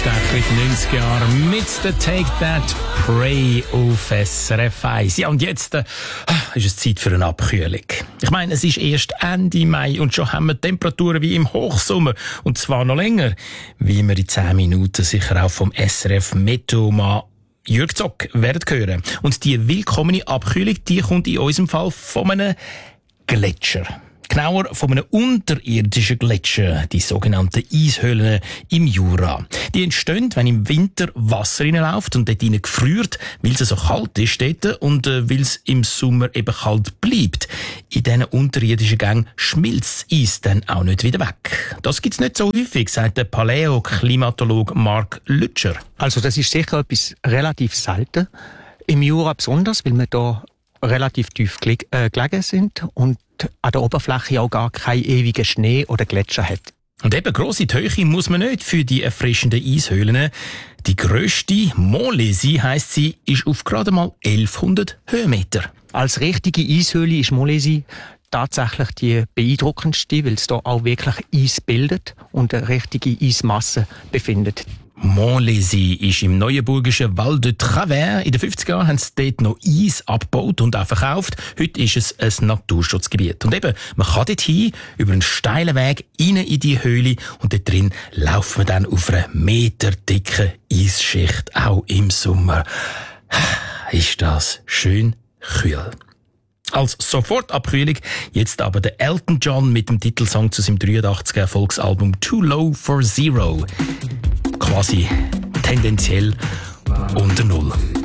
Stecker in den 90er Jahren mit der Take That Pray auf SRF 1. Ja, und jetzt ist es Zeit für eine Abkühlung. Ich meine, es ist erst Ende Mai und schon haben wir Temperaturen wie im Hochsommer. Und zwar noch länger, wie wir in 10 Minuten sicher auch vom SRF Meteomann Jürg Zock werden hören. Und die willkommene Abkühlung, die kommt in unserem Fall von einem Gletscher. Genauer von einem unterirdischen Gletscher, die sogenannten Eishöhlen im Jura. Die entstehen, wenn im Winter Wasser reinläuft und dort rein gefriert, weil es so kalt ist dort und weil es im Sommer eben kalt bleibt. In diesen unterirdischen Gängen schmilzt das Eis dann auch nicht wieder weg. Das gibt's nicht so häufig, sagt der Paläoklimatologe Mark Lütscher. Also das ist sicher etwas relativ selten. Im Jura besonders, weil wir da relativ tief gelegen sind und an der Oberfläche auch gar keinen ewigen Schnee oder Gletscher hat. Und eben grosse Höhe muss man nicht für die erfrischenden Eishöhlen. Die grösste, Montlhéry heisst sie, ist auf gerade mal 1100 Höhenmeter. Als richtige Eishöhle ist Montlhéry tatsächlich die beeindruckendste, weil es da auch wirklich Eis bildet und eine richtige Eismasse befindet. Montlhéry ist im neuenburgischen Val de Travers. In den 50er Jahren haben sie dort noch Eis abgebaut und auch verkauft. Heute ist es ein Naturschutzgebiet. Und eben, man kann dort hin, über einen steilen Weg, rein in die Höhle und dort drin laufen wir dann auf einer meterdicken Eisschicht, auch im Sommer. Ist das schön kühl. Als Sofortabkühlung jetzt aber der Elton John mit dem Titelsong zu seinem 83er Erfolgsalbum Too Low for Zero. Quasi tendenziell unter Null.